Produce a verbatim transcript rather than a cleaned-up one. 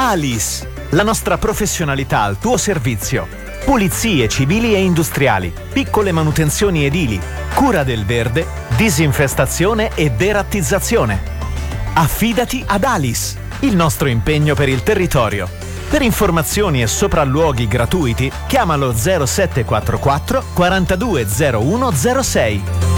Adalis, la nostra professionalità al tuo servizio. Pulizie civili e industriali, piccole manutenzioni edili, cura del verde, disinfestazione e derattizzazione. Affidati ad Alis, il nostro impegno per il territorio. Per informazioni e sopralluoghi gratuiti, chiamalo zero sette quattro quattro quarantadue zero uno zero sei.